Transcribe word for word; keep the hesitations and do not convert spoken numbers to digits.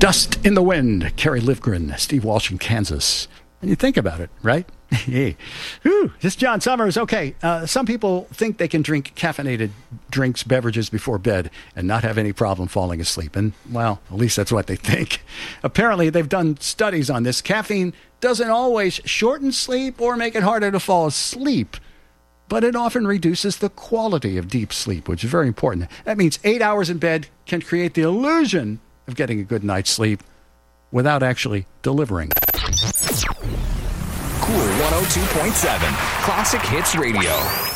Dust in the Wind, Kerry Livgren, Steve Walsh in Kansas. And you think about it, right? Hey. Whew, this is John Summers. Okay, uh, some people think they can drink caffeinated drinks, beverages before bed and not have any problem falling asleep. And, well, at least that's what they think. Apparently, they've done studies on this. Caffeine doesn't always shorten sleep or make it harder to fall asleep, but it often reduces the quality of deep sleep, which is very important. That means eight hours in bed can create the illusion of getting a good night's sleep without actually delivering. Cool one oh two point seven, Classic Hits Radio.